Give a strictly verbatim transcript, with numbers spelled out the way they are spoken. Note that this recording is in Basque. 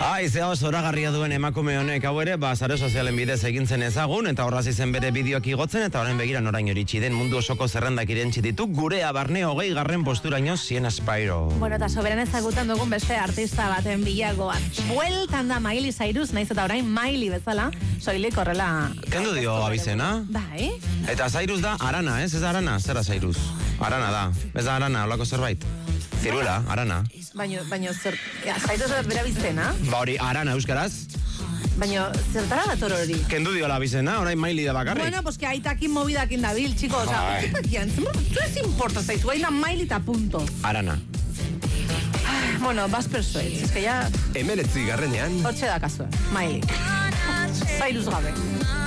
Ai, zea zoragarria duen emakume honek hau ere, ba, sare sozialen bidez egin zen ezagun, eta horraz izen bere bideoak igotzen, eta orain begira norain iritsi den mundu osoko zerrendak irentsi ditu, gurea barne hogei garren posturaino Sienna Spiro. Bueno, eta soberan ezagutan dugun beste artista baten bilagoan. Bueltan da Miley Cyrus, naiz eta orain Miley bezala, soilik horrela... Kendu dio abizena? Bai. Eta Cyrus da Arana, ez? Ez da Arana? Zera Cyrus? Arana da. Ez da Arana, holako zerbait? Ziruela, Arana. Baina, baina, zer... Ja, Cyrus da bera bizena? Ba hori, Arana euskaraz? Baina, zertara dator hori? Kendu dio la bizena, orain Miley da bakarrik. Bueno, pues que aitakin movidakin dabil, chicos. O sea, ¿qué les importa? Zaizu, baina Miley eta punto. Arana. Bueno, vas persuades, es que ya... Emeretzi garrenean... Hortxe da kasua, Miley. Cyrus gabe.